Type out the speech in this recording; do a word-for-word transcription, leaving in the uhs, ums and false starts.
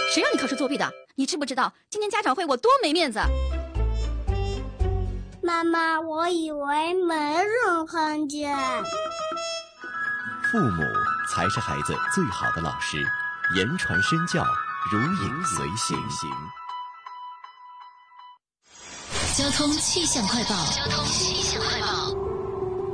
谁让你考试作弊的？你知不知道今天家长会我多没面子？ 妈妈，我以为没人看见。 父母才是孩子最好的老师，言传身教，如影随形。 交通气象快报。交通气象快报。